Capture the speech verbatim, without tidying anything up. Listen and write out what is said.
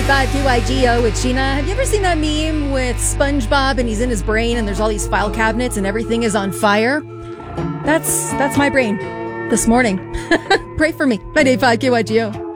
eighty-five K Y G O with Sheena. Have you ever seen that meme with SpongeBob and he's in his brain and there's all these file cabinets and everything is on fire? That's that's my brain this morning. Pray for me. eighty-five K Y G O.